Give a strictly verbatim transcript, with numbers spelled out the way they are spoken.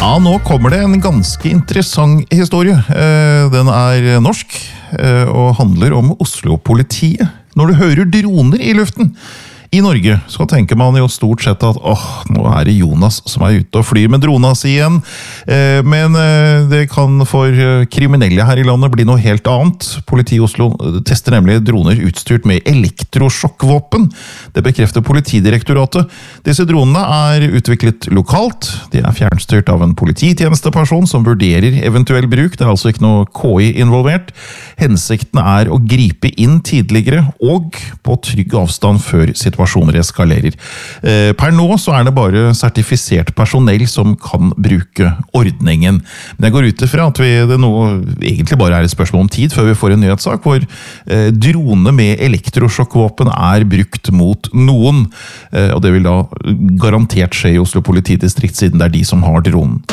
Ja, nå kommer det en ganske interessant historie. Den er norsk og handler om Oslo-politiet. Når du hører droner i luften i Norge, så tenker man jo stort sett at åh, nå er det Jonas som er ute og flyr med drona si igjen. Men det kan for kriminelle her i landet bli noe helt annet. Politiet i Oslo tester nemlig droner utstyrt med elektrosjokkvåpen. Det bekrefter Politidirektoratet. Disse dronene er utviklet lokalt. De er fjernstyrt av en polititjenesteperson som vurderer eventuell bruk. Det er altså ikke noe K I involvert. Hensikten er å gripe inn tidligere og på trygg avstand før situasjonen eskalerer. Per nå så er det bare sertifisert personell som kan bruke ordningen. Men jeg går ut ifra at vi, det nå egentlig bare er et spørsmål om tid før vi får en nyhetssak hvor eh, drone med elektrosjokkvåpen er brukt mot noen. Eh, og det vil da garantert skje i Oslo politidistrikt siden det er de som har dronen.